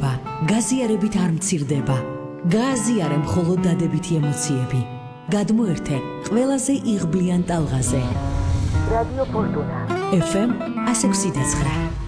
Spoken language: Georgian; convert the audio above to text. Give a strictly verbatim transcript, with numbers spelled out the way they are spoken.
ჭარბდება, გაზიარებით არ მცირდება. გააზიარე მხოლოდ დადებითი ემოციები. გადმოერთე ყველაზე იღბლიან ტალღაზე. რადიო ფორტუნა. ეფ ემ one oh six point nine.